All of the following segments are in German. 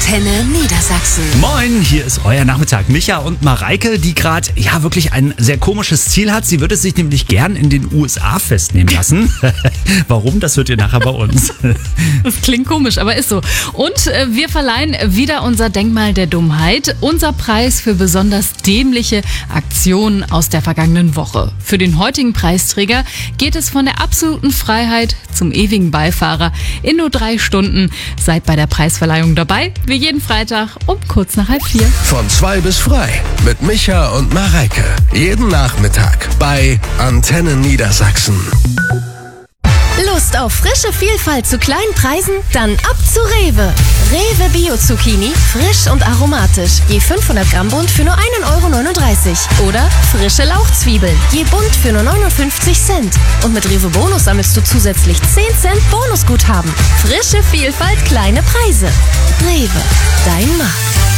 Antenne Niedersachsen. Moin, hier ist euer Nachmittag. Micha und Mareike, die gerade wirklich ein sehr komisches Ziel hat. Sie würde sich nämlich gern in den USA festnehmen lassen. Warum, das hört ihr nachher bei uns. Das klingt komisch, aber ist so. Und wir verleihen wieder unser Denkmal der Dummheit. Unser Preis für besonders dämliche Aktionen aus der vergangenen Woche. Für den heutigen Preisträger geht es von der absoluten Freiheit zum ewigen Beifahrer in nur 3 Stunden. Seid bei der Preisverleihung dabei, wie jeden Freitag um kurz nach 3:30. Von 2 bis frei mit Micha und Mareike. Jeden Nachmittag bei Antenne Niedersachsen. Lust auf frische Vielfalt zu kleinen Preisen? Dann ab zu Rewe. Rewe Bio Zucchini, frisch und aromatisch. Je 500 Gramm Bund für nur 1,39 €. Oder frische Lauchzwiebeln, je Bund für nur 59 Cent. Und mit Rewe Bonus sammelst du zusätzlich 10 Cent Bonusguthaben. Frische Vielfalt, kleine Preise. Rewe, dein Markt.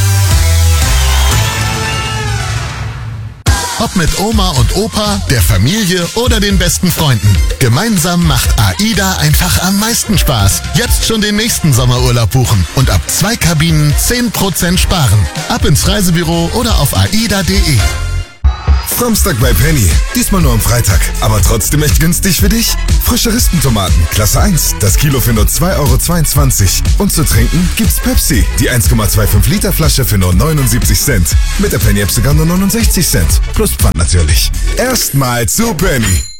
Ob mit Oma und Opa, der Familie oder den besten Freunden. Gemeinsam macht AIDA einfach am meisten Spaß. Jetzt schon den nächsten Sommerurlaub buchen und ab 2 Kabinen 10% sparen. Ab ins Reisebüro oder auf aida.de. Samstag bei Penny. Diesmal nur am Freitag. Aber trotzdem echt günstig für dich? Frische Ristentomaten, Klasse 1. Das Kilo für nur 2,22 €. Und zu trinken gibt's Pepsi. Die 1,25 Liter Flasche für nur 79 Cent. Mit der Penny-App sogar nur 69 Cent. Plus Pfand natürlich. Erstmal zu Penny.